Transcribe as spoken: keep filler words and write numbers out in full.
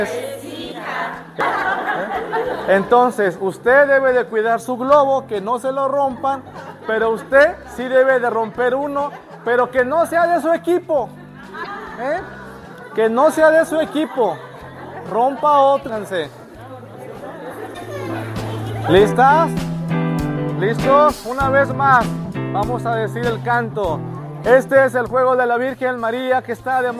Entonces, usted debe de cuidar su globo, que no se lo rompan, pero usted sí debe de romper uno, pero que no sea de su equipo. ¿Eh? Que no sea de su equipo. Rompa ótranse. ¿Listas? ¿Listos? Una vez más, vamos a decir el canto. Este es el juego de la Virgen María que está de